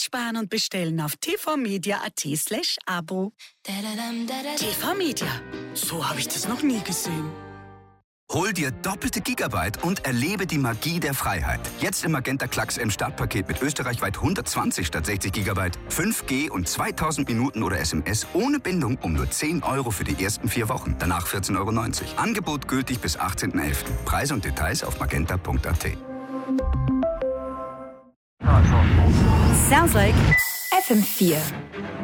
sparen und bestellen auf tvmedia.at/abo. TV Media. So habe ich das noch nie gesehen. Hol dir doppelte Gigabyte und erlebe die Magie der Freiheit. Jetzt im Magenta Klacks M Startpaket mit österreichweit 120 statt 60 Gigabyte, 5G und 2000 Minuten oder SMS ohne Bindung um nur 10 € für die ersten 4 Wochen. Danach 14,90 €. Angebot gültig bis 18.11. Preise und Details auf magenta.at. Sounds like FM4.